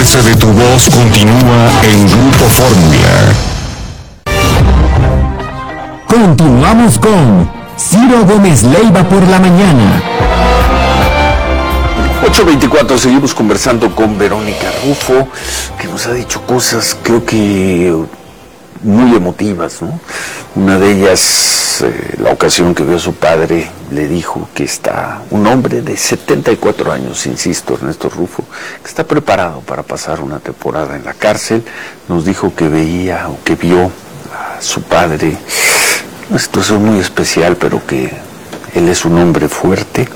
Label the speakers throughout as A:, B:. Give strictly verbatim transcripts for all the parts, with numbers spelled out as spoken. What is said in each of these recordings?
A: fuerza de tu voz continúa en Grupo Fórmula.
B: Continuamos con Ciro Gómez Leiva por la mañana.
C: ocho veinticuatro, seguimos conversando con Verónica Rufo, que nos ha dicho cosas, creo que muy emotivas, ¿no? Una de ellas, eh, la ocasión que vio a su padre, le dijo que está un hombre de setenta y cuatro años, insisto, Ernesto Rufo, que está preparado para pasar una temporada en la cárcel. Nos dijo que veía o que vio a su padre, una situación muy especial, pero que él es un hombre fuerte.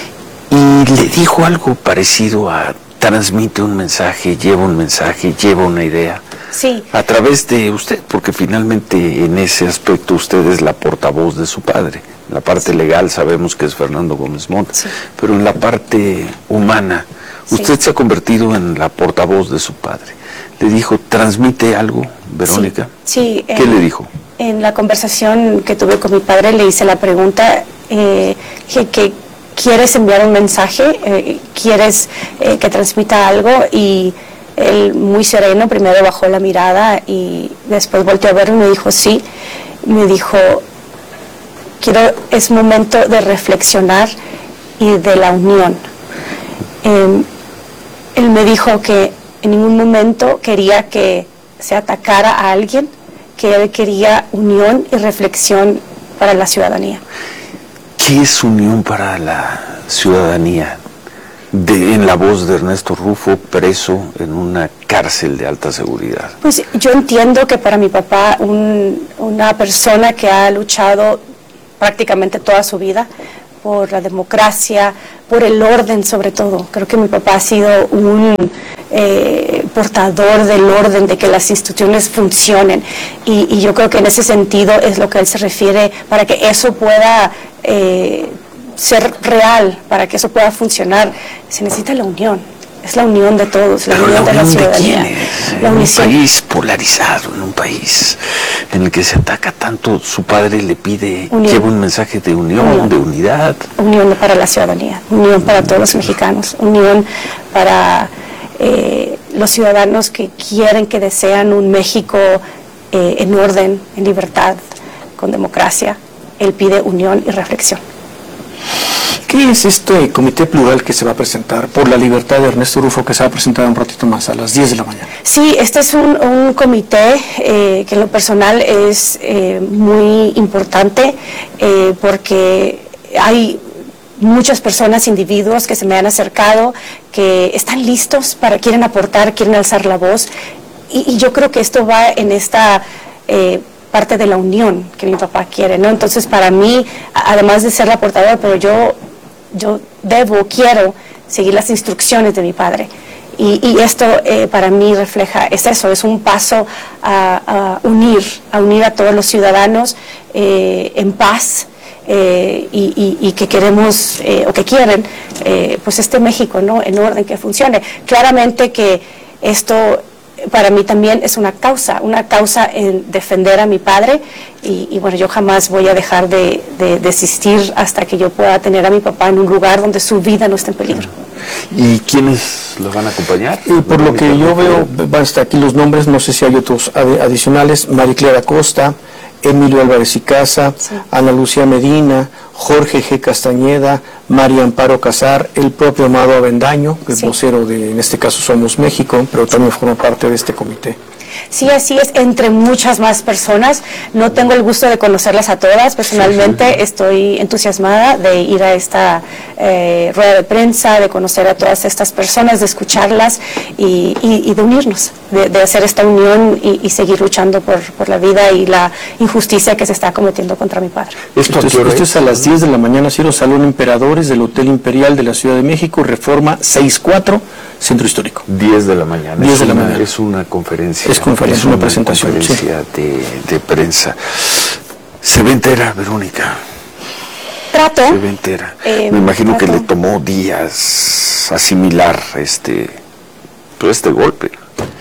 C: Y le dijo algo parecido a: transmite un mensaje, lleva un mensaje, lleva una idea.
D: Sí.
C: A través de usted, porque finalmente en ese aspecto usted es la portavoz de su padre. En la parte sí. legal sabemos que es Fernando Gómez Montt, sí. pero en la parte humana, usted sí. se ha convertido en la portavoz de su padre. Le dijo: transmite algo, Verónica.
D: Sí. sí
C: ¿Qué
D: en,
C: le dijo?
D: En la conversación que tuve con mi padre le hice la pregunta eh, que, que ¿quieres enviar un mensaje? Eh, ¿Quieres eh, que transmita algo? Y él, muy sereno, primero bajó la mirada y después volteó a verme y me dijo sí. Me dijo: quiero, es momento de reflexionar y de la unión. Eh, él me dijo que en ningún momento quería que se atacara a alguien, que él quería unión y reflexión para la ciudadanía.
C: ¿Qué es unión para la ciudadanía? De, en la voz de Ernesto Rufo, preso en una cárcel de alta seguridad.
D: Pues yo entiendo que para mi papá, un, una persona que ha luchado prácticamente toda su vida por la democracia, por el orden sobre todo, creo que mi papá ha sido un eh, portador del orden, de que las instituciones funcionen, y, y yo creo que en ese sentido es lo que él se refiere, para que eso pueda eh, ser real, para que eso pueda funcionar, se necesita la unión. Es la unión de todos, la
C: Pero
D: unión
C: la
D: de la
C: unión
D: ciudadanía.
C: ¿de quiénes?
D: La
C: En un
D: unión.
C: país polarizado, en un país en el que se ataca tanto, su padre le pide,
D: Unión.
C: lleva un mensaje de unión,
D: Unión.
C: de unidad.
D: Unión para la ciudadanía, unión para todos los mexicanos, unión para eh, los ciudadanos que quieren, que desean un México eh, en orden, en libertad, con democracia. Él pide unión y reflexión.
E: ¿Qué es este comité plural que se va a presentar por la libertad de Ernesto Rufo, que se va a presentar un ratito más, a las diez de la mañana?
D: Sí, este es un, un comité eh, que en lo personal es eh, muy importante eh, porque hay muchas personas, individuos que se me han acercado, que están listos para, quieren aportar, quieren alzar la voz, y, y yo creo que esto va en esta eh, parte de la unión que mi papá quiere, ¿no? Entonces, para mí, además de ser la portadora, pero yo yo debo, quiero seguir las instrucciones de mi padre, y, y esto eh, para mí refleja, es eso, es un paso a, a unir, a unir a todos los ciudadanos eh, en paz, eh, y, y, y que queremos, eh, o que quieren, eh, pues este México, ¿no?, en orden, que funcione. Claramente que esto para mí también es una causa, una causa en defender a mi padre, y, y bueno, yo jamás voy a dejar de, de desistir hasta que yo pueda tener a mi papá en un lugar donde su vida no esté en peligro.
C: ¿Y quiénes lo van a acompañar?
E: Y por lo que yo veo, van hasta aquí los nombres, no sé si hay otros adi- adicionales: Mariclara Costa, Emilio Álvarez y Casa, sí. Ana Lucía Medina, Jorge G. Castañeda, María Amparo Casar, el propio Amado Avendaño, que sí. es vocero de, en este caso, Somos México, pero también forma parte de este comité.
D: Sí, así es, entre muchas más personas. No tengo el gusto de conocerlas a todas personalmente. Sí, sí. Estoy entusiasmada de ir a esta eh, rueda de prensa, de conocer a todas estas personas, de escucharlas y, y, y de unirnos, de, de hacer esta unión y, y seguir luchando por, por la vida y la injusticia que se está cometiendo contra mi padre.
E: Esto, esto, esto es a las diez de la mañana, Ciro, Salón Emperadores del Hotel Imperial de la Ciudad de México, Reforma sesenta y cuatro, Centro Histórico.
C: diez de la mañana.
E: diez de la
C: una,
E: mañana.
C: Es una conferencia.
E: Es conferencia,
C: es
E: una,
C: una
E: presentación.
C: conferencia
E: sí.
C: de, de prensa. Se ve entera, Verónica.
D: Trato.
C: Se ve entera.
D: Eh,
C: Me imagino
D: trato.
C: que le tomó días asimilar este, pues este golpe.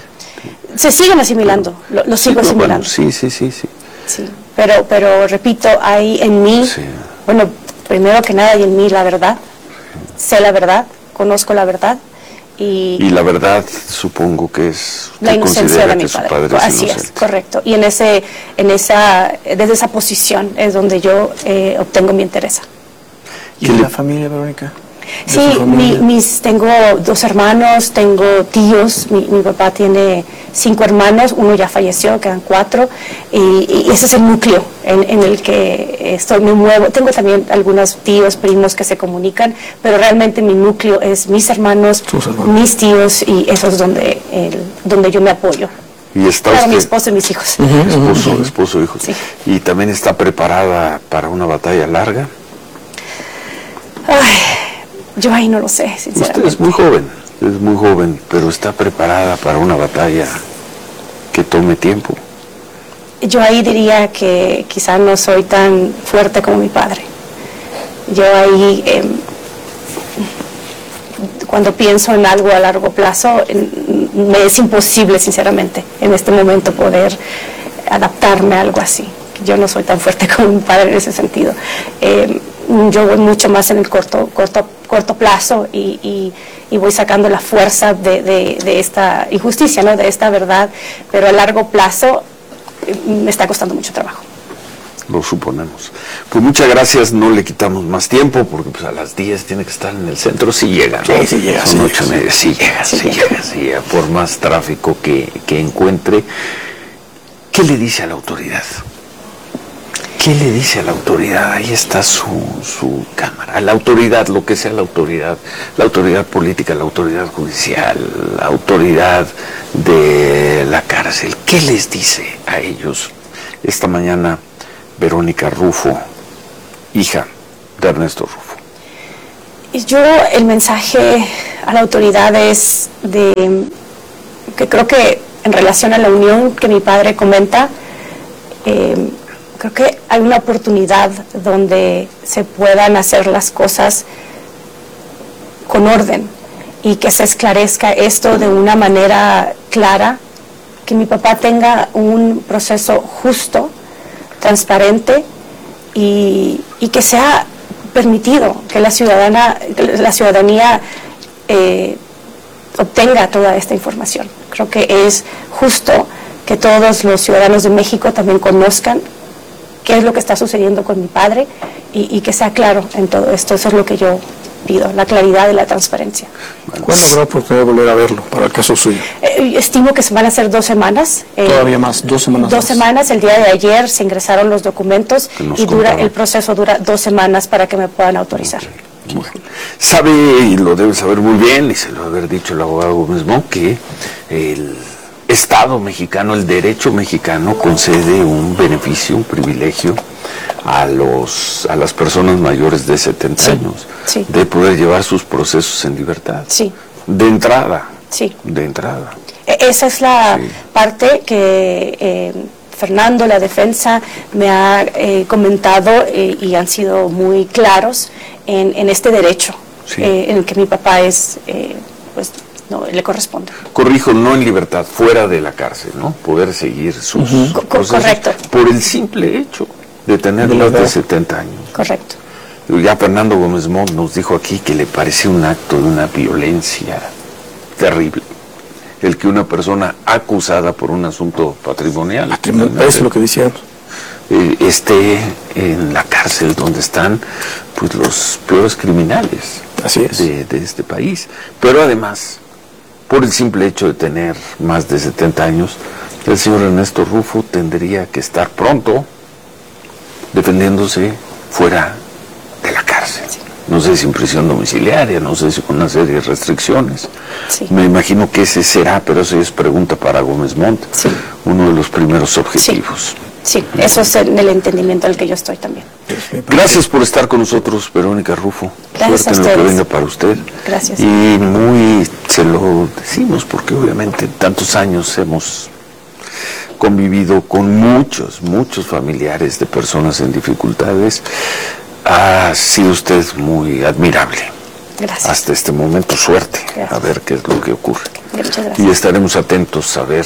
D: Se siguen asimilando, lo, lo sigo
C: sí,
D: asimilando.
C: Bueno, sí, sí, sí, sí.
D: Sí, pero, pero repito, hay en mí,
C: Sí.
D: bueno, primero que nada hay en mí la verdad, sé la verdad, conozco la verdad, Y,
C: y la verdad, supongo que es...
D: La inocencia de mi
C: que su
D: padre.
C: padre es
D: Así
C: inocente.
D: es, correcto. Y en ese, en esa, desde esa posición es donde yo eh, obtengo mi interés.
E: ¿Y de la familia, Verónica? ¿De
D: Sí,
E: su familia?
D: mi, mis, tengo dos hermanos, tengo tíos, mi, mi papá tiene cinco hermanos, uno ya falleció, quedan cuatro, y, y ese es el núcleo en, en el que estoy, me muevo. Tengo también algunos tíos, primos que se comunican, pero realmente mi núcleo es mis hermanos,
E: hermanos.
D: mis tíos, y eso es donde, el, donde yo me apoyo.
C: Y está
D: Claro,
C: usted,
D: mi esposo y mis hijos.
C: esposo, esposo, hijos.
D: Sí.
C: Y también está preparada para una batalla larga.
D: Ay, yo ahí no lo sé,
C: Usted
D: sinceramente.
C: es muy joven, es muy joven, pero está preparada para una batalla que tome tiempo.
D: Yo ahí diría que quizá no soy tan fuerte como mi padre. Yo ahí, eh, cuando pienso en algo a largo plazo, en, me es imposible, sinceramente, en este momento poder adaptarme a algo así. Yo no soy tan fuerte como mi padre en ese sentido. Eh, yo voy mucho más en el corto, corto, corto plazo y, y, y voy sacando la fuerza de, de, de esta injusticia, ¿no? De esta verdad, pero a largo plazo me está costando mucho trabajo.
C: Lo suponemos. Pues muchas gracias, no le quitamos más tiempo, porque pues a las diez tiene que estar en el centro, si llega, ¿no?
E: Sí, sí llega,
C: Son
E: sí
C: ocho y media, sí llega, sí llega, sí llega, por más tráfico que, que encuentre. ¿Qué le dice a la autoridad? ¿Qué le dice a la autoridad? Ahí está su, su cámara. La autoridad, lo que sea la autoridad, la autoridad política, la autoridad judicial, la autoridad de la cárcel. ¿Qué les dice a ellos? Esta mañana, Verónica Rufo, hija de Ernesto Rufo.
D: Yo, el mensaje a la autoridad es de que creo que en relación a la unión que mi padre comenta, eh, creo que hay una oportunidad donde se puedan hacer las cosas con orden y que se esclarezca esto de una manera clara, que mi papá tenga un proceso justo, transparente y, y que sea permitido que la ciudadana, que la ciudadanía eh, obtenga toda esta información. Creo que es justo que todos los ciudadanos de México también conozcan qué es lo que está sucediendo con mi padre y, y que sea claro en todo esto. Eso es lo que yo pido, la claridad y la transparencia.
E: ¿Cuándo habrá oportunidad de volver a verlo para el caso suyo?
D: Eh, estimo que se van a hacer dos semanas. Eh,
E: Todavía más, dos semanas
D: Dos
E: más.
D: semanas, el día de ayer se ingresaron los documentos
C: Que nos
D: y dura
C: contaron.
D: el proceso dura dos semanas para que me puedan autorizar.
C: Bueno, sabe, y lo debe saber muy bien, y se lo debe haber dicho el abogado Gómez Mont, que el Estado mexicano, el derecho mexicano concede un beneficio, un privilegio a los a las personas mayores de setenta
D: Sí,
C: años
D: sí.
C: de poder llevar sus procesos en libertad.
D: Sí.
C: De entrada.
D: Sí.
C: De entrada.
D: E- Esa es la
C: Sí.
D: parte que eh, Fernando, la defensa, me ha eh, comentado eh, y han sido muy claros en, en este derecho
C: Sí.
D: eh, en el que mi papá es, eh, pues, no le corresponde.
C: Corrijo, no en libertad, fuera de la cárcel, ¿no? Poder seguir sus
D: Co- co-
C: procesos
D: correcto.
C: por el simple hecho de tener
E: De la
C: más de
E: edad.
C: setenta años.
D: Correcto.
C: Ya Fernando Gómez Mont nos dijo aquí que le parecía un acto de una violencia terrible el que una persona acusada por un asunto patrimonial,
E: Eso es lo que decíamos.
C: eh, esté en la cárcel donde están pues los peores criminales
E: Así es.
C: de, de este país. Pero además, por el simple hecho de tener más de setenta años, el señor Ernesto Rufo tendría que estar pronto defendiéndose fuera de la cárcel. No sé si en prisión domiciliaria, no sé si con una serie de restricciones.
D: Sí.
C: Me imagino que ese será, pero eso es pregunta para Gómez Mont,
D: Sí.
C: uno de los primeros objetivos.
D: Sí, eso es en el entendimiento al que yo estoy también.
C: Gracias por estar con nosotros, Verónica Rufo.
D: Gracias
C: Suerte
D: a
C: en lo que
D: ustedes.
C: venga para usted.
D: Gracias.
C: Y muy, se lo decimos porque obviamente tantos años hemos convivido con muchos, muchos familiares de personas en dificultades. Ha sido usted muy admirable.
D: Gracias.
C: Hasta este momento, suerte.
D: Gracias.
C: A ver qué es lo que ocurre.
D: Muchas
C: Y
D: gracias.
C: estaremos atentos a ver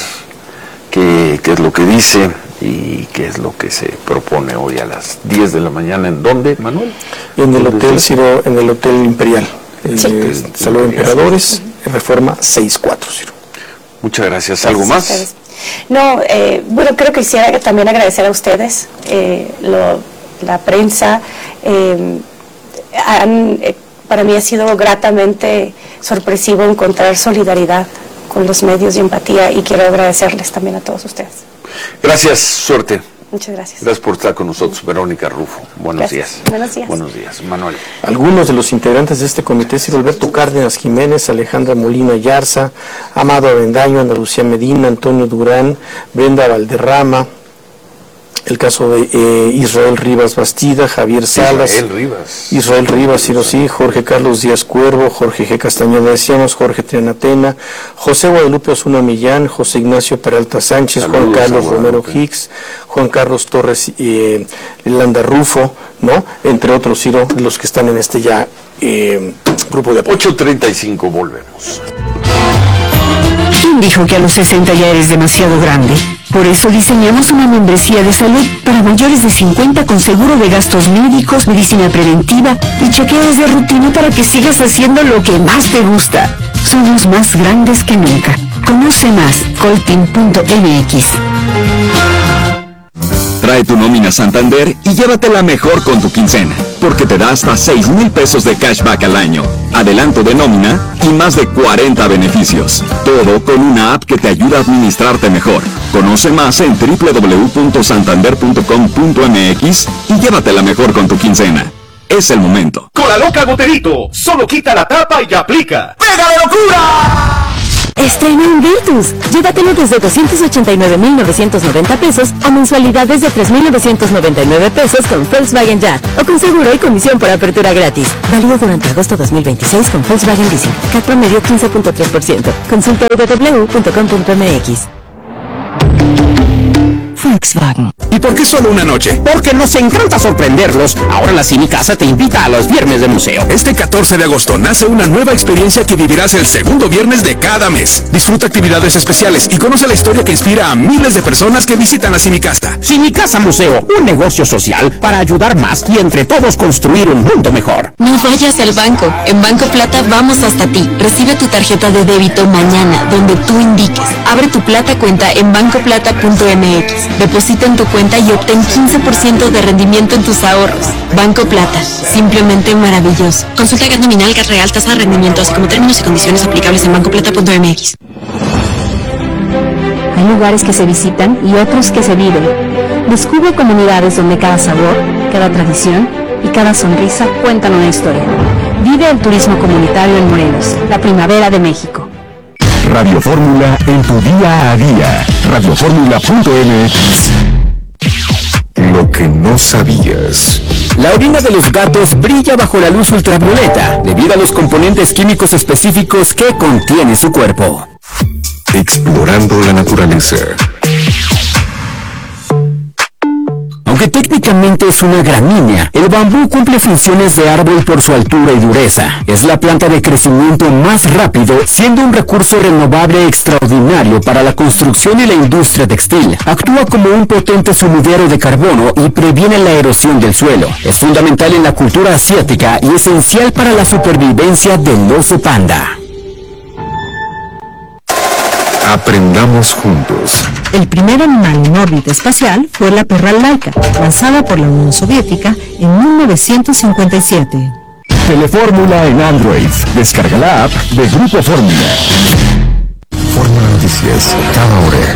C: qué, qué es lo que dice y qué es lo que se propone hoy a las diez de la mañana. ¿En dónde, Manuel?
E: En el
C: ¿Dónde
E: hotel
C: es?
E: Ciro, en el hotel Imperial.
D: Sí.
E: Eh, Salón de Emperadores, Reforma seis cuatro, Ciro.
C: Muchas gracias. ¿Algo
D: Gracias a
C: más?
D: ustedes. No, eh, bueno, creo que quisiera también agradecer a ustedes, eh, lo, la prensa. Eh, han, eh, para mí ha sido gratamente sorpresivo encontrar solidaridad con los medios y empatía, y quiero agradecerles también a todos ustedes.
C: Gracias, suerte.
D: Muchas gracias.
C: Gracias por estar con nosotros, Verónica Rufo. Buenos
D: Gracias.
C: días.
D: Buenos días.
C: Buenos días, Manuel.
E: Algunos de los integrantes de este comité: Ciro Alberto Cárdenas Jiménez, Alejandra Molina Yarza, Amado Avendaño, Ana Lucía Medina, Antonio Durán, Brenda Valderrama, el caso de eh, Israel Rivas Bastida, Javier Salas,
C: Israel Rivas.
E: Israel Rivas, Ciro sí, Jorge Carlos Díaz Cuervo, Jorge G. Castañeda, decíamos, Jorge Trianatena, José Guadalupe Osuna Millán, José Ignacio Peralta Sánchez,
C: Saludos,
E: Juan Carlos
C: Guadalupe.
E: Romero Hicks, Juan Carlos Torres eh, Landa Rufo, ¿no? Entre otros, Ciro, los que están en este ya eh, grupo de apoyo.
C: ocho treinta y cinco, volvemos.
F: ¿Quién dijo que a los sesenta ya eres demasiado grande? Por eso diseñamos una membresía de salud para mayores de cincuenta con seguro de gastos médicos, medicina preventiva y chequeos de rutina para que sigas haciendo lo que más te gusta. Somos más grandes que nunca. Conoce más, coltin punto m x.
B: Trae tu nómina Santander y llévatela mejor con tu quincena, porque te da hasta seis mil pesos de cashback al año, adelanto de nómina y más de cuarenta beneficios. Todo con una app que te ayuda a administrarte mejor. Conoce más en doble u doble u doble u punto santander punto com punto m x y llévatela mejor con tu quincena. Es el momento.
G: Con la loca Goterito, solo quita la tapa y aplica. ¡Pega de locura!
H: Estrena en Virtus. Llévatelo desde doscientos ochenta y nueve mil novecientos noventa pesos a mensualidades de tres mil novecientos noventa y nueve pesos con Volkswagen Ya, o con seguro y comisión por apertura gratis. Válido durante agosto dos mil veintiséis con Volkswagen Leasing. C A T promedio quince punto tres por ciento. Consulta doble u doble u doble u punto com punto m x. Volkswagen.
I: ¿Y por qué solo una noche? Porque nos encanta sorprenderlos. Ahora la Cinicasa te invita a los viernes de museo.
J: Este catorce de agosto nace una nueva experiencia que vivirás el segundo viernes de cada mes. Disfruta actividades especiales y conoce la historia que inspira a miles de personas que visitan la Cinicasa.
I: Cinicasa Museo, un negocio social para ayudar más y entre todos construir un mundo mejor.
H: No vayas al banco. En Banco Plata vamos hasta ti. Recibe tu tarjeta de débito mañana, donde tú indiques. Abre tu Plata cuenta en banco plata punto m x. Deposita en tu cuenta y obtén quince por ciento de rendimiento en tus ahorros. Banco Plata, simplemente maravilloso. Consulta G A T nominal, G A T real, tasa de rendimiento, así como términos y condiciones aplicables en banco plata punto m x. Hay lugares que se visitan y otros que se viven. Descubre comunidades donde cada sabor, cada tradición y cada sonrisa cuentan una historia. Vive el turismo comunitario en Morelos, la primavera de México.
A: Radio Fórmula en tu día a día. radio fórmula punto m x. Lo que no sabías.
B: La orina de los gatos brilla bajo la luz ultravioleta debido a los componentes químicos específicos que contiene su cuerpo.
A: Explorando la naturaleza.
B: Aunque técnicamente es una gramínea, el bambú cumple funciones de árbol por su altura y dureza. Es la planta de crecimiento más rápido, siendo un recurso renovable extraordinario para la construcción y la industria textil. Actúa como un potente sumidero de carbono y previene la erosión del suelo. Es fundamental en la cultura asiática y esencial para la supervivencia del oso panda.
A: Aprendamos juntos.
F: El primer animal en órbita espacial fue la perra Laika, lanzada por la Unión Soviética en mil novecientos cincuenta y siete.
A: Telefórmula en Android. Descarga la app de Grupo Fórmula. Fórmula Noticias, cada hora.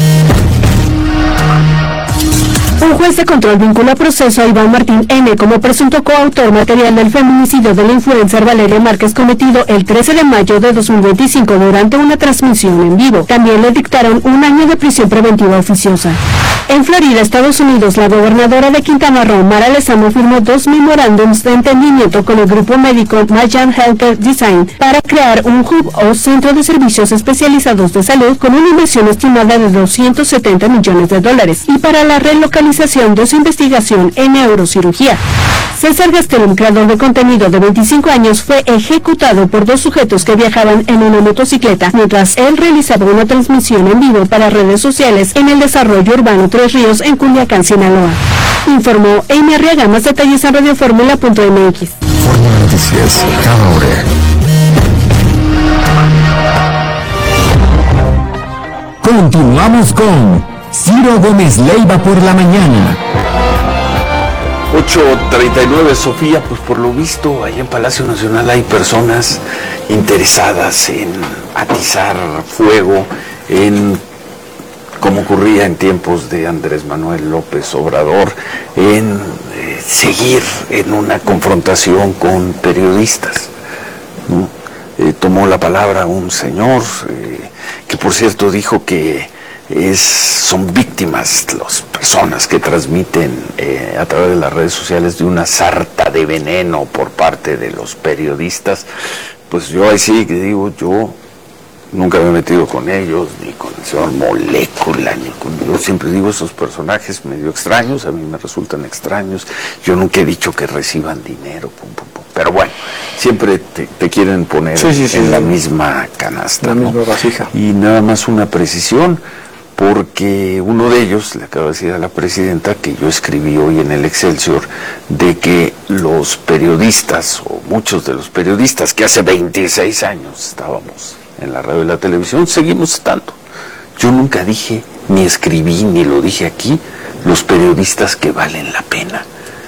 K: Un juez de control vincula a proceso a Iván Martín N. como presunto coautor material del feminicidio de la influencer Valeria Márquez cometido el trece de mayo de dos mil veinticinco durante una transmisión en vivo. También le dictaron un año de prisión preventiva oficiosa. En Florida, Estados Unidos, la gobernadora de Quintana Roo, Mara Lezama, firmó dos memorándums de entendimiento con el grupo médico Mayan Healthcare Design para crear un hub o centro de servicios especializados de salud con una inversión estimada de doscientos setenta millones de dólares y para la relocalización de su investigación en neurocirugía. César Gastelum, creador de contenido de veinticinco años, fue ejecutado por dos sujetos que viajaban en una motocicleta mientras él realizaba una transmisión en vivo para redes sociales en el desarrollo urbano Tres Ríos en Culiacán, Sinaloa. Informó Amy Arriaga. Más detalles en radio fórmula punto m x.
A: Fórmula Noticias, cada hora.
B: Continuamos con Ciro Gómez Leiva por la mañana.
C: ocho treinta y nueve, Sofía, pues por lo visto ahí en Palacio Nacional hay personas interesadas en atizar fuego, en, como ocurría en tiempos de Andrés Manuel López Obrador, en eh, seguir en una confrontación con periodistas, ¿no? Eh, tomó la palabra un señor eh, que por cierto dijo que Es, son víctimas las personas que transmiten eh, a través de las redes sociales de una sarta de veneno por parte de los periodistas. Pues yo ahí sí que digo, yo nunca me he metido con ellos, ni con el señor Molécula, ni con... Yo siempre digo, esos personajes medio extraños, a mí me resultan extraños. Yo nunca he dicho que reciban dinero, pum, pum, pum. Pero bueno, siempre te, te quieren poner sí, sí, sí, en sí. la misma canasta,
E: la
C: ¿no?
E: misma vasija.
C: Y nada más una precisión, porque uno de ellos, le acabo de decir a la presidenta, que yo escribí hoy en el Excelsior, de que los periodistas, o muchos de los periodistas que hace veintiséis años estábamos en la radio y la televisión, seguimos estando. Yo nunca dije, ni escribí, ni lo dije aquí, los periodistas que valen la pena.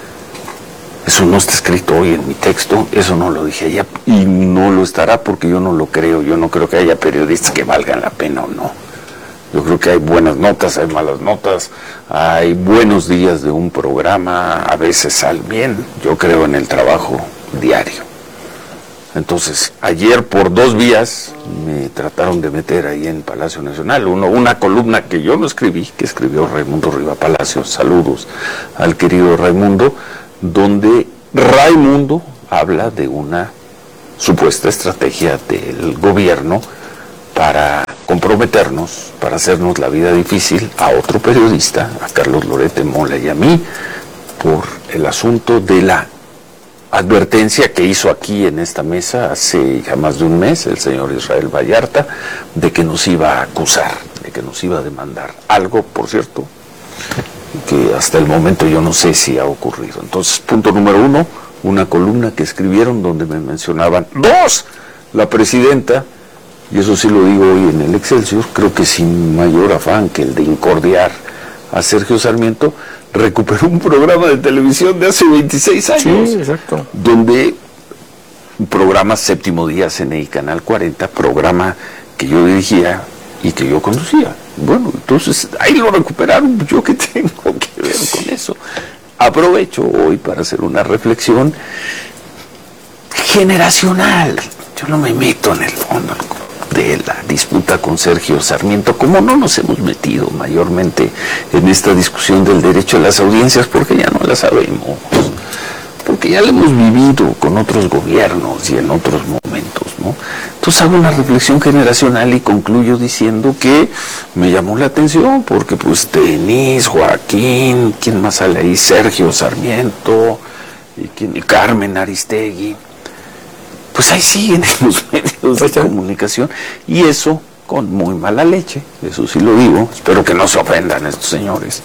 C: Eso no está escrito hoy en mi texto, eso no lo dije allá, y no lo estará porque yo no lo creo. Yo no creo que haya periodistas que valgan la pena o no. Yo creo que hay buenas notas, hay malas notas, hay buenos días de un programa, a veces sale bien. Yo creo en el trabajo diario. Entonces, ayer por dos vías me trataron de meter ahí en Palacio Nacional, uno, una columna que yo no escribí, que escribió Raimundo Riva Palacios, saludos al querido Raimundo, donde Raimundo habla de una supuesta estrategia del gobierno para comprometernos, para hacernos la vida difícil a otro periodista, a Carlos Loret de Mola y a mí, por el asunto de la advertencia que hizo aquí en esta mesa hace ya más de un mes el señor Israel Vallarta, de que nos iba a acusar, de que nos iba a demandar. Algo, por cierto, que hasta el momento yo no sé si ha ocurrido. Entonces, punto número uno, una columna que escribieron donde me mencionaban. Dos, la presidenta, y eso sí lo digo hoy en el Excelsior, creo que sin mayor afán que el de incordiar a Sergio Sarmiento, recuperó un programa de televisión de hace veintiséis años.
E: Sí, exacto.
C: Donde un programa Séptimo Día, C N I Canal cuarenta, programa que yo dirigía y que yo conducía. Bueno, entonces ahí lo recuperaron, yo qué tengo que ver con eso. Aprovecho hoy para hacer una reflexión generacional. Yo no me meto en el fondo de la disputa con Sergio Sarmiento, como no nos hemos metido mayormente en esta discusión del derecho a las audiencias, porque ya no la sabemos, porque ya la hemos vivido con otros gobiernos y en otros momentos, ¿no? Entonces hago una reflexión generacional y concluyo diciendo que me llamó la atención, porque pues Denise, Joaquín, ¿quién más sale ahí? Sergio Sarmiento, y, quién, y Carmen Aristegui, pues ahí siguen en los medios de comunicación, y eso con muy mala leche, eso sí lo digo, espero que no se ofendan estos señores,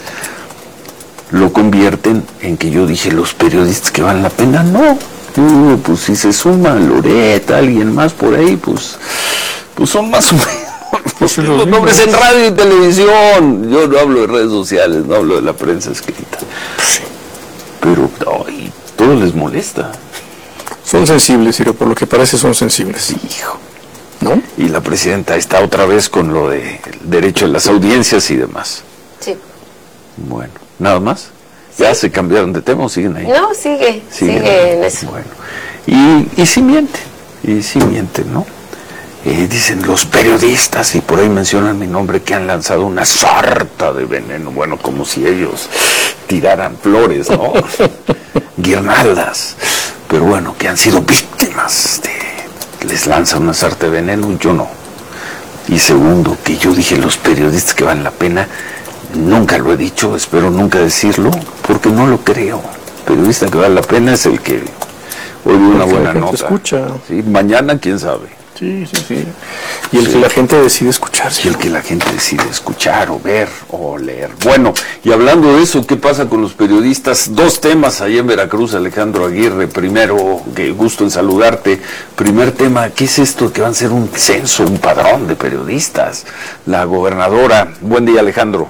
C: lo convierten en que yo dije los periodistas que valen la pena. No, yo, pues si se suma Loret, alguien más por ahí, pues, pues son más o menos pues los, los nombres en radio y televisión. Yo no hablo de redes sociales, no hablo de la prensa escrita, sí. Pero ay, todo les molesta.
E: Son sensibles, Ciro, por lo que parece son sensibles.
C: Hijo, ¿no? Y la presidenta está otra vez con lo de el derecho a las audiencias y demás.
L: Sí.
C: Bueno, ¿nada más? ¿Sí? ¿Ya se cambiaron de tema o siguen ahí?
L: No, sigue, sigue, sigue en eso.
C: Bueno, y, y sí mienten, y sí mienten, ¿no? Eh, dicen los periodistas, y por ahí mencionan mi nombre, que han lanzado una sarta de veneno, bueno, como si ellos tiraran flores, ¿no? Guirnaldas. Pero bueno, que han sido víctimas de... les lanzan una sarta de veneno, yo no. Y segundo, que yo dije los periodistas que valen la pena, nunca lo he dicho, espero nunca decirlo, porque no lo creo. Periodista que vale la pena es el que hoy dio una buena nota.
E: Escucha.
C: ¿Sí? Mañana, quién sabe.
E: Sí, sí, sí. Y el sí. que la gente decide escuchar.
C: Y el que la gente decide escuchar o ver o leer. Bueno, y hablando de eso, ¿qué pasa con los periodistas? Dos temas ahí en Veracruz, Alejandro Aguirre. Primero, que gusto en saludarte. Primer tema, ¿qué es esto que van a ser un censo, un padrón de periodistas? La gobernadora. Buen día, Alejandro.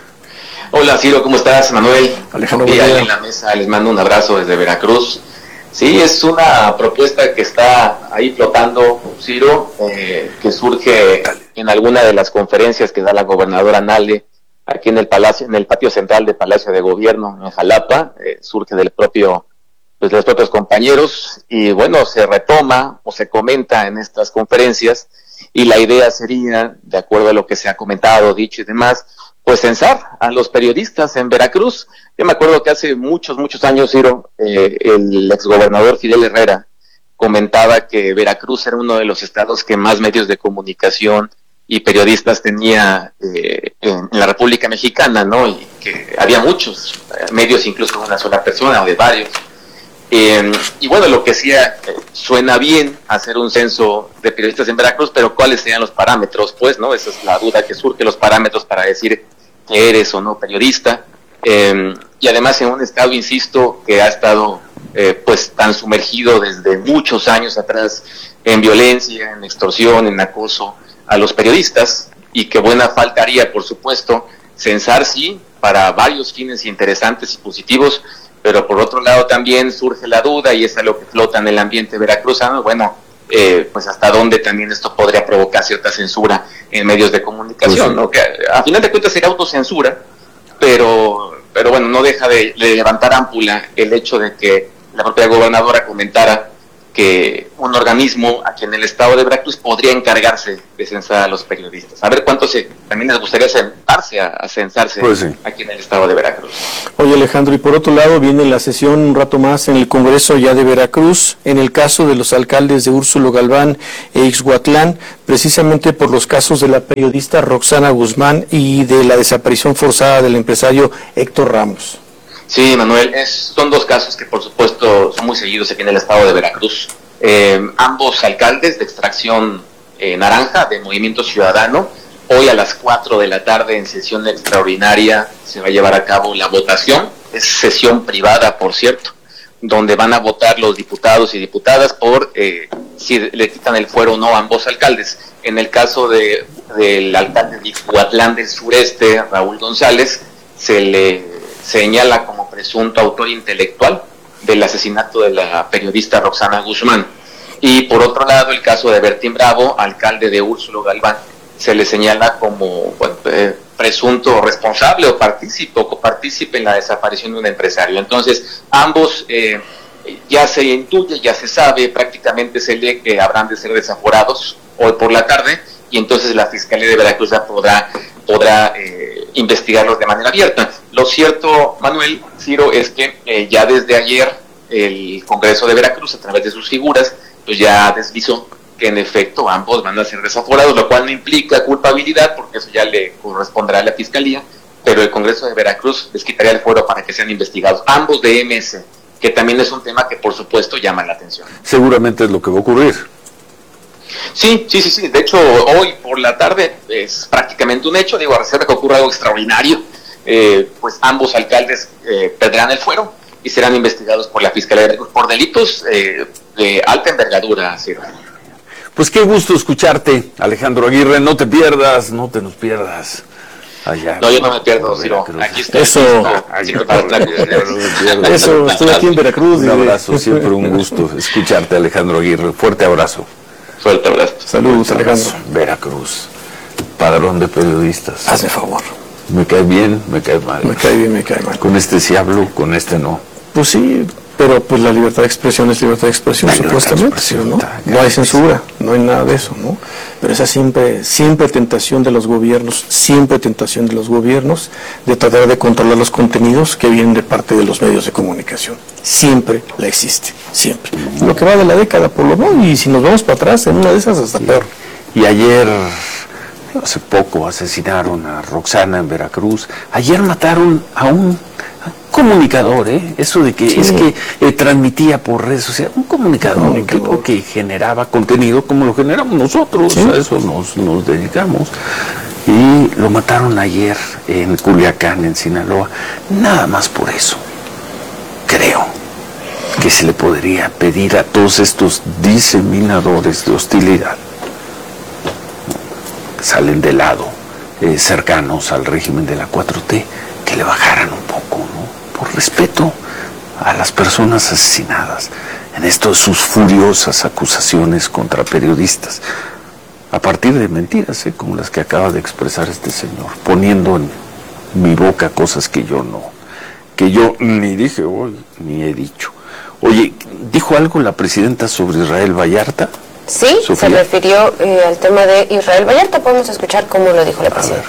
M: Hola, Ciro, ¿cómo estás? Manuel.
E: Alejandro,
M: y ahí en la mesa les mando un abrazo desde Veracruz. Sí, es una propuesta que está ahí flotando, Ciro, eh, que surge en alguna de las conferencias que da la gobernadora Nale aquí en el palacio, en el patio central del Palacio de Gobierno en Jalapa. Eh, surge del propio, pues de los propios compañeros y bueno, se retoma o se comenta en estas conferencias y la idea sería, de acuerdo a lo que se ha comentado, dicho y demás, pues censar a los periodistas en Veracruz. Yo me acuerdo que hace muchos, muchos años, Ciro, eh, el exgobernador Fidel Herrera comentaba que Veracruz era uno de los estados que más medios de comunicación y periodistas tenía eh, en, en la República Mexicana, ¿no? Y que había muchos eh, medios, incluso de una sola persona o de varios. Eh, y bueno, lo que decía, eh, suena bien hacer un censo de periodistas en Veracruz, pero ¿cuáles serían los parámetros? Pues, ¿no? Esa es la duda que surge, los parámetros para decir que eres o no periodista, eh, y además en un estado, insisto, que ha estado eh, pues tan sumergido desde muchos años atrás en violencia, en extorsión, en acoso a los periodistas, y que buena falta haría, por supuesto, censar, sí, para varios fines interesantes y positivos, pero por otro lado también surge la duda, y es a lo que flota en el ambiente veracruzano, bueno, Eh, pues hasta dónde también esto podría provocar cierta censura en medios de comunicación, pues, ¿no? Que a final de cuentas sería autocensura, pero pero bueno, no deja de, de levantar ámpula el hecho de que la propia gobernadora comentara que un organismo aquí en el estado de Veracruz podría encargarse de censar a los periodistas. A ver cuánto se, también les gustaría sentarse a, a censarse pues sí. aquí en el estado de Veracruz.
E: Oye, Alejandro, y por otro lado viene la sesión un rato más en el Congreso ya de Veracruz, en el caso de los alcaldes de Úrsulo Galván e Ixhuatlán, precisamente por los casos de la periodista Roxana Guzmán y de la desaparición forzada del empresario Héctor Ramos.
M: Sí, Manuel, es, son dos casos que por supuesto son muy seguidos aquí en el estado de Veracruz. Eh, ambos alcaldes de extracción eh, naranja de Movimiento Ciudadano. Hoy a las cuatro de la tarde en sesión extraordinaria se va a llevar a cabo la votación. Es sesión privada, por cierto, donde van a votar los diputados y diputadas por eh, si le quitan el fuero o no a ambos alcaldes. En el caso de del alcalde de Ixhuatlán del Sureste, Raúl González, se le señala como presunto autor intelectual del asesinato de la periodista Roxana Guzmán. Y por otro lado, el caso de Bertín Bravo, alcalde de Úrsulo Galván, se le señala como bueno, eh, presunto responsable o partícipe o copartícipe en la desaparición de un empresario. Entonces, ambos eh, ya se intuye, ya se sabe, prácticamente se lee que habrán de ser desaforados hoy por la tarde, y entonces la Fiscalía de Veracruz ya podrá, podrá eh, investigarlos de manera abierta. Lo cierto, Manuel, Ciro, es que eh, ya desde ayer el Congreso de Veracruz, a través de sus figuras, pues ya deslizó que en efecto ambos van a ser desaforados, lo cual no implica culpabilidad, porque eso ya le corresponderá a la Fiscalía, pero el Congreso de Veracruz les quitaría el fuero para que sean investigados, ambos de M S, que también es un tema que por supuesto llama la atención.
C: Seguramente es lo que va a ocurrir.
M: Sí, sí, sí, sí. De hecho, hoy por la tarde es prácticamente un hecho, digo, a reserva que ocurra algo extraordinario, eh, pues ambos alcaldes eh, perderán el fuero y serán investigados por la Fiscalía por delitos eh, de alta envergadura, Ciro.
C: Pues qué gusto escucharte, Alejandro Aguirre. No te pierdas, no te nos pierdas. Allá.
M: No, yo no me pierdo, Ciro. Aquí estoy.
E: Eso, eso, estoy aquí en Veracruz.
C: Un abrazo, siempre un gusto escucharte, Alejandro Aguirre. Fuerte abrazo.
M: Fuerte abrazo.
E: Saludos, Alejandro.
C: Veracruz, padrón de periodistas.
E: Hazme favor.
C: Me cae bien, me cae mal.
E: Me cae bien, me cae mal.
C: Con este sí hablo, con este no.
E: Pues sí, pero pues la libertad de expresión es libertad de expresión, la supuestamente, ¿sí, ¿no? No hay censura, no hay nada de eso, ¿no? Pero esa siempre, siempre tentación de los gobiernos, siempre tentación de los gobiernos de tratar de controlar los contenidos que vienen de parte de los medios de comunicación. Siempre la existe, siempre. Lo que va de la década, por lo menos, y si nos vamos para atrás, en una de esas hasta peor.
C: Y ayer, hace poco, asesinaron a Roxana en Veracruz. Ayer mataron a un comunicador, ¿eh? Eso de que
E: Sí.
C: es que eh, transmitía por redes sociales, un comunicador, un tipo que generaba contenido como lo generamos nosotros,
E: Sí.
C: a eso nos, nos dedicamos. Y lo mataron ayer en Culiacán, en Sinaloa, nada más por eso. Creo que se le podría pedir a todos estos diseminadores de hostilidad que salen de lado, eh, cercanos al régimen de la cuatro T, que le bajaran un poco, ¿no? Por respeto a las personas asesinadas en estas sus furiosas acusaciones contra periodistas, a partir de mentiras, ¿eh? Como las que acaba de expresar este señor, poniendo en mi boca cosas que yo no, que yo ni dije hoy, ni he dicho. Oye, ¿dijo algo la presidenta sobre Israel Vallarta?
L: Sí,
C: Sofía.
L: se refirió eh, al tema de Israel Vallarta. Podemos escuchar cómo lo dijo la presidenta.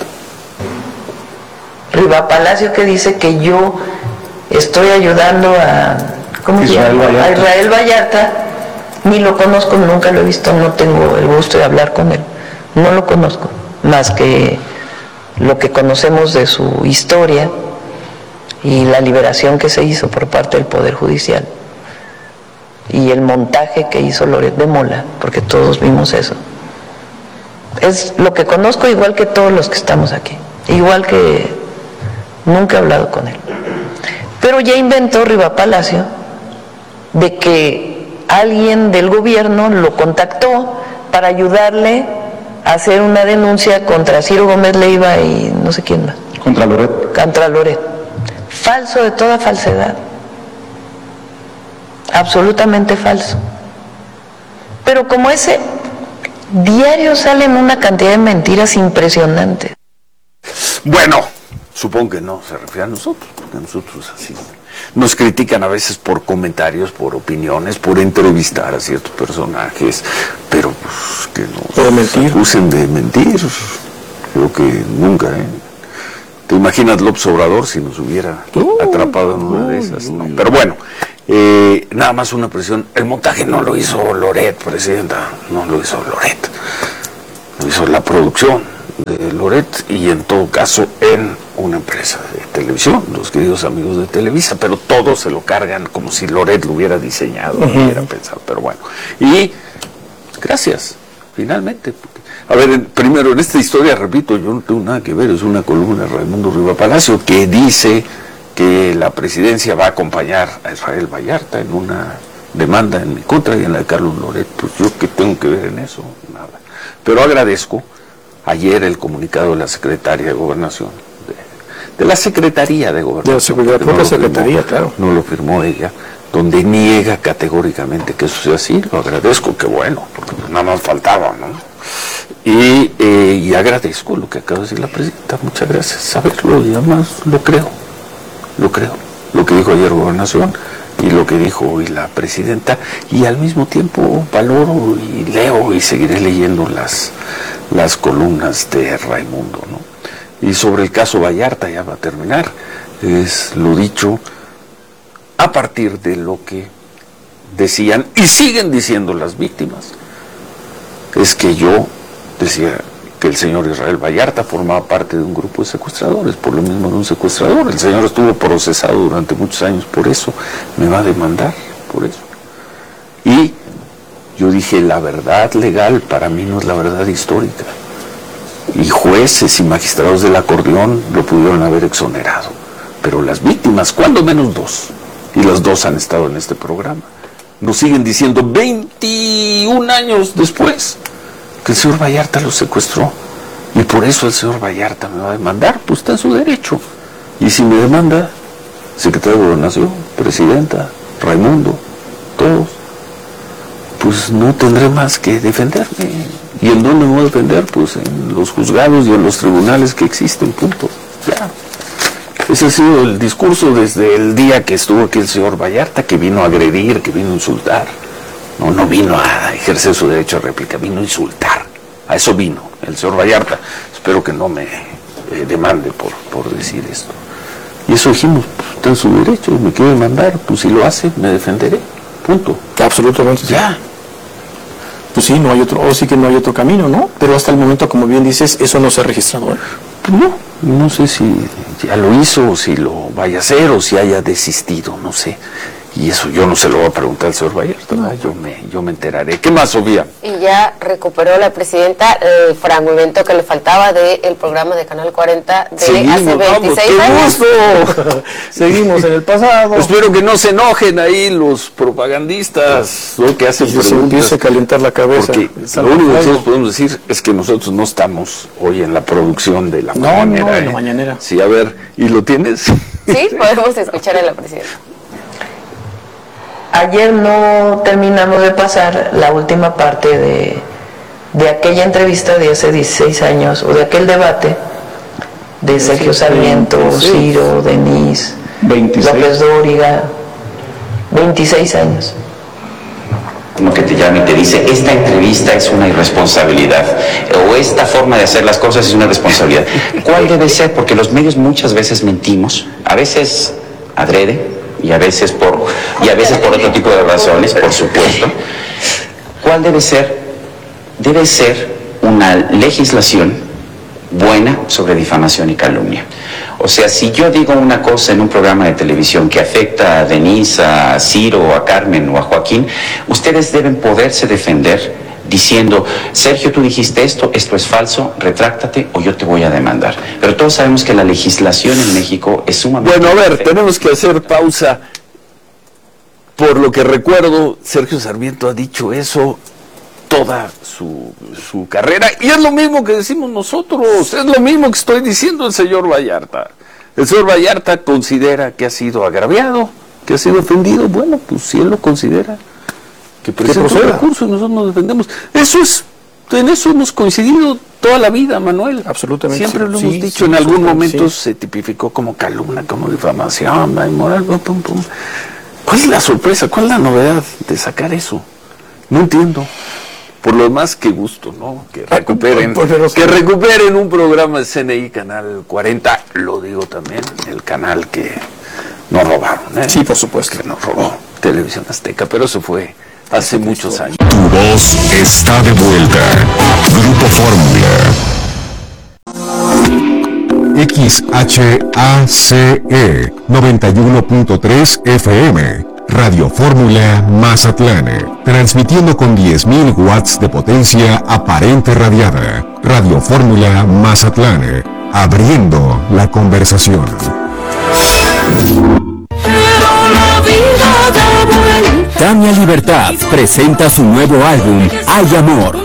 N: Riva Palacio, que dice que yo estoy ayudando a, ¿cómo se
E: Israel
N: llama?
E: Vallarta.
N: A Israel Vallarta. Ni lo conozco, nunca lo he visto, no tengo el gusto de hablar con él. No lo conozco, más que lo que conocemos de su historia y la liberación que se hizo por parte del Poder Judicial y el montaje que hizo Loret de Mola, porque todos vimos eso. Es lo que conozco, igual que todos los que estamos aquí, igual que nunca he hablado con él. Pero ya inventó Riva Palacio de que alguien del gobierno lo contactó para ayudarle a hacer una denuncia contra Ciro Gómez Leiva y no sé quién más.
E: Contra Loret.
N: Contra Loret. Falso de toda falsedad. Absolutamente falso. Pero como ese diario salen una cantidad de mentiras impresionantes.
C: Bueno, supongo que no se refiere a nosotros, porque nosotros así nos critican a veces por comentarios, por opiniones, por entrevistar a ciertos personajes, pero pues que nos acusen de mentir, creo que nunca, ¿eh? ¿Te imaginas López Obrador si nos hubiera uh, atrapado en una uh, de esas? No. Pero bueno, eh, nada más una presión. El montaje no lo hizo Loret, presidenta, no lo hizo Loret, lo hizo la producción de Loret y en todo caso en una empresa de televisión, los queridos amigos de Televisa, pero todos se lo cargan como si Loret lo hubiera diseñado, uh-huh. lo hubiera pensado, pero bueno. Y gracias, finalmente. A ver, en, primero, en esta historia, repito, yo no tengo nada que ver, es una columna de Raimundo Riva Palacio que dice que la presidencia va a acompañar a Israel Vallarta en una demanda en mi contra y en la de Carlos Loret. Pues yo qué tengo que ver en eso, nada. Pero agradezco ayer el comunicado de la secretaria de Gobernación, de, de la Secretaría de Gobernación.
E: De la propia
C: no
E: Secretaría,
C: firmó,
E: claro.
C: No lo firmó ella, donde niega categóricamente que eso sea así. Lo agradezco, qué bueno, porque nada más faltaba, ¿no? Y, eh, y agradezco lo que acaba de decir la presidenta, muchas gracias, saberlo, y además lo creo, lo creo, lo que dijo ayer Gobernación y lo que dijo hoy la presidenta, y al mismo tiempo valoro y leo y seguiré leyendo las, las columnas de Raimundo, ¿no? Y sobre el caso Vallarta, ya va a terminar, es lo dicho a partir de lo que decían y siguen diciendo las víctimas, es que yo decía que el señor Israel Vallarta formaba parte de un grupo de secuestradores, por lo mismo de un secuestrador. El señor estuvo procesado durante muchos años por eso, me va a demandar por eso. Y yo dije, la verdad legal para mí no es la verdad histórica. Y jueces y magistrados del acordeón lo pudieron haber exonerado. Pero las víctimas, cuando menos dos, y las dos han estado en este programa, nos siguen diciendo veintiún años después que el señor Vallarta lo secuestró y por eso el señor Vallarta me va a demandar. Pues está en su derecho, y si me demanda secretario de Gobernación, presidenta, Raimundo, todos, pues no tendré más que defenderme. ¿Y en dónde me voy a defender? Pues en los juzgados y en los tribunales que existen, punto. Ya. Ese ha sido el discurso desde el día que estuvo aquí el señor Vallarta, que vino a agredir, que vino a insultar. No, no vino a ejercer su derecho a réplica, vino a insultar. A eso vino el señor Vallarta. Espero que no me eh, demande por, por decir esto. Y eso dijimos, pues, está en su derecho, me quiere demandar, pues si lo hace, me defenderé. Punto.
E: Absolutamente.
C: Ya.
E: Pues sí, no hay otro, o sí que no hay otro camino, ¿no? Pero hasta el momento, como bien dices, eso no se ha registrado, ¿eh?
C: no, no sé si ya lo hizo, o si lo vaya a hacer, o si haya desistido, no sé. Y eso yo no se lo voy a preguntar al señor Vallarta, no. yo, me, yo me enteraré. ¿Qué más, Sofía?
L: Y ya recuperó la presidenta el fragmento que le faltaba del programa de Canal cuarenta de
C: Seguimos,
L: hace veintiséis
C: vamos,
L: años.
C: ¡Qué gusto!
E: Seguimos en el pasado.
C: Espero que no se enojen ahí los propagandistas, ¿no? Que hacen
E: que
C: preguntas.
E: se empiece a calentar la cabeza.
C: Porque lo único que nosotros podemos decir es que nosotros no estamos hoy en la producción de la
E: no,
C: mañanera.
E: No, en la
C: ¿eh?
E: mañanera.
C: Sí, a ver, ¿y lo tienes?
L: Sí, podemos escuchar a la presidenta.
N: Ayer no terminamos de pasar la última parte de, de aquella entrevista de hace dieciséis años, o de aquel debate de Sergio Sarmiento, Ciro, Denise, López Dóriga, veintiséis años.
O: Uno que te llama y te dice, esta entrevista es una irresponsabilidad, o esta forma de hacer las cosas es una responsabilidad. ¿Cuál debe ser? Porque los medios muchas veces mentimos, a veces adrede, y a veces por y a veces por otro tipo de razones, por supuesto. ¿Cuál debe ser? Debe ser una legislación buena sobre difamación y calumnia. O sea, si yo digo una cosa en un programa de televisión que afecta a Denise, a Ciro, a Carmen o a Joaquín, ustedes deben poderse defender diciendo, Sergio, tú dijiste esto, esto es falso, retráctate o yo te voy a demandar. Pero todos sabemos que la legislación en México es sumamente...
C: Bueno, a ver, perfecta. Tenemos que hacer pausa. Por lo que recuerdo, Sergio Sarmiento ha dicho eso toda su, su carrera, y es lo mismo que decimos nosotros, es lo mismo que estoy diciendo el señor Vallarta. El señor Vallarta considera que ha sido agraviado, que ha sido ofendido. Bueno, pues si él lo considera, que presenta un recurso y nosotros nos defendemos. Eso es, en eso hemos coincidido toda la vida, Manuel.
E: Absolutamente.
C: Siempre lo
E: sí,
C: hemos
E: sí,
C: dicho,
E: sí,
C: en algún momento
E: sí.
C: se tipificó como calumnia, como difamación, moral, pum, pum, pum. ¿Cuál es la sorpresa? ¿Cuál es la novedad de sacar eso? No entiendo. Por lo demás, qué gusto, ¿no? Que recuperen, que recuperen un programa de C N I Canal cuarenta, lo digo también, el canal que nos robaron, ¿eh?
E: Sí, por supuesto.
C: Que nos robó Televisión Azteca, pero eso fue hace muchos años.
A: Tu voz está de vuelta. Grupo Fórmula. X H A C E noventa y uno punto tres F M. Radio Fórmula Mazatlán, transmitiendo con diez mil watts de potencia aparente radiada. Radio Fórmula Mazatlán, abriendo la conversación.
B: Tania Libertad presenta su nuevo álbum, Hay Amor.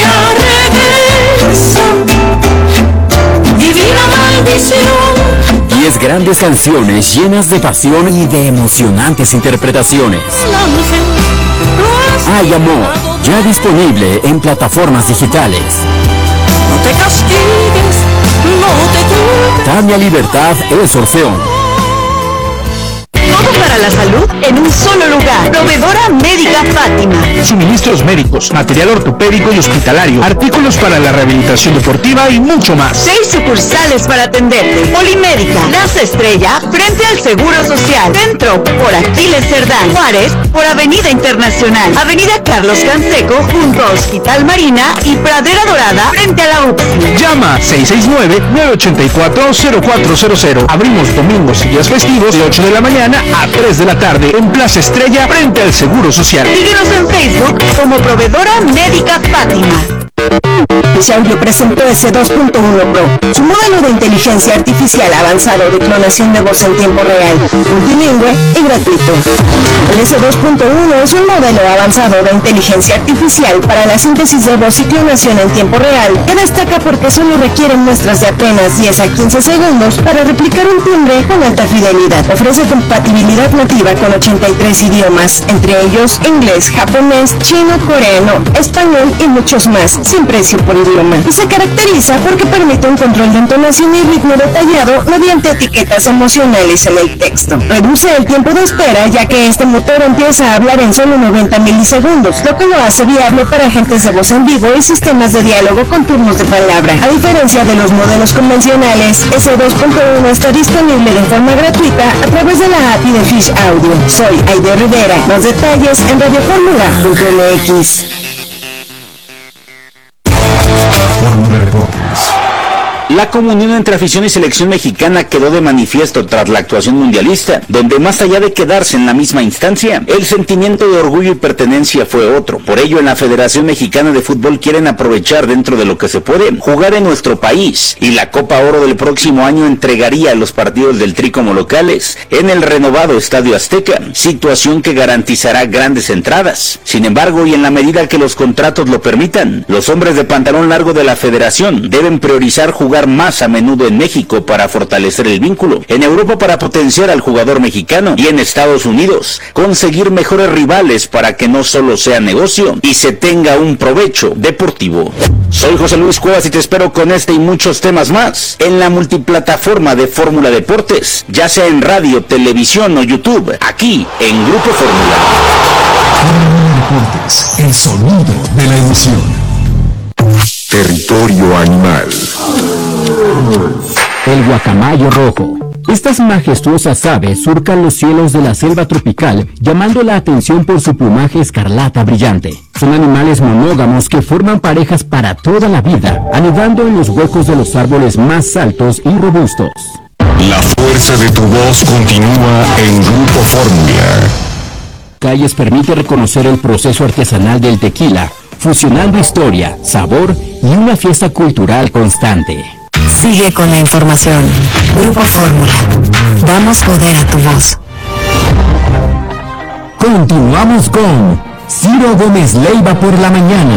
P: Divina maldición.
B: Diez grandes canciones llenas de pasión y de emocionantes interpretaciones. Hay Amor, ya disponible en plataformas digitales.
P: No te castigues, no te culpes.
B: Tania Libertad es Orfeón.
F: Todo para la salud en un solo lugar. Proveedora Médica Fátima.
I: Suministros médicos, material ortopédico y hospitalario, artículos para la rehabilitación deportiva y mucho más.
F: Seis sucursales para atenderte. Polimédica, Plaza Estrella, frente al Seguro Social. Centro, por Aquiles Cerdán. Juárez, por Avenida Internacional. Avenida Carlos Canseco, junto a Hospital Marina y Pradera Dorada, frente a la U P S I.
I: Llama seis seis nueve, nueve ocho cuatro, cero cuatro cero cero. Abrimos domingos y días festivos de ocho de la mañana a tres de la tarde en Plaza Estrella, frente al Seguro Social.
F: Síguenos en Facebook como Proveedora Médica Fátima.
Q: Xiaomi presentó S dos punto uno Pro, su modelo de inteligencia artificial avanzado de clonación de voz en tiempo real, multilingüe y gratuito. El S dos punto uno es un modelo avanzado de inteligencia artificial para la síntesis de voz y clonación en tiempo real, que destaca porque solo requieren muestras de apenas diez a quince segundos para replicar un timbre con alta fidelidad. Ofrece compatibilidad nativa con ochenta y tres idiomas, entre ellos inglés, japonés, chino, coreano, español y muchos más, sin precio por idioma. Y se caracteriza porque permite un control de entonación y ritmo detallado mediante etiquetas emocionales en el texto. Reduce el tiempo de espera, ya que este motor empieza a hablar en solo noventa milisegundos, lo que lo hace viable para agentes de voz en vivo y sistemas de diálogo con turnos de palabra. A diferencia de los modelos convencionales, S dos punto uno está disponible de forma gratuita a través de la A P I de Fish Audio. Soy Aide Rivera. Más detalles en radio fórmula punto m x.
A: Fórmula Deportes.
R: La comunión entre afición y selección mexicana quedó de manifiesto tras la actuación mundialista, donde más allá de quedarse en la misma instancia, el sentimiento de orgullo y pertenencia fue otro. Por ello, en la Federación Mexicana de Fútbol quieren aprovechar dentro de lo que se puede, jugar en nuestro país, y la Copa Oro del próximo año entregaría los partidos del Tri como locales en el renovado Estadio Azteca, situación que garantizará grandes entradas. Sin embargo, y en la medida que los contratos lo permitan, los hombres de pantalón largo de la Federación deben priorizar jugar más a menudo en México para fortalecer el vínculo, en Europa para potenciar al jugador mexicano y en Estados Unidos conseguir mejores rivales para que no solo sea negocio y se tenga un provecho deportivo. Soy José Luis Cuevas y te espero con este y muchos temas más en la multiplataforma de Fórmula Deportes, ya sea en radio, televisión o YouTube, aquí en Grupo Fórmula.
A: Fórmula Deportes, el sonido de la emoción. Territorio animal.
B: El guacamayo rojo. Estas majestuosas aves surcan los cielos de la selva tropical, llamando la atención por su plumaje escarlata brillante. Son animales monógamos que forman parejas para toda la vida, anidando en los huecos de los árboles más altos y robustos.
A: La fuerza de tu voz continúa en Grupo Fórmula.
B: Calles permite reconocer el proceso artesanal del tequila, fusionando historia, sabor y una fiesta cultural constante.
S: Sigue con la información. Grupo Fórmula. Damos poder a tu voz.
B: Continuamos con Ciro Gómez Leiva por la mañana.